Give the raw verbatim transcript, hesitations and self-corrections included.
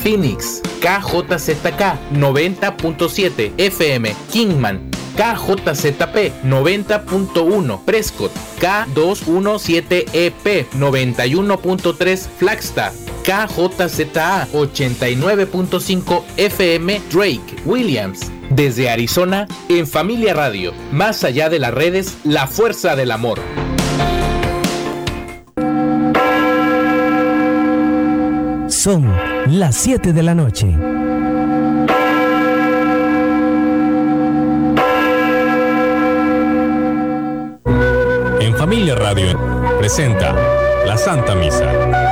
Phoenix, K J Z K noventa punto siete F M, Kingman, K J Z P noventa punto uno Prescott, K doscientos diecisiete E P noventa y uno punto tres Flagstaff, K J Z A ochenta y nueve punto cinco F M Drake, Williams. Desde Arizona, en Familia Radio, más allá de las redes, la fuerza del amor. Son las siete de la noche. En Familia Radio presenta La Santa Misa.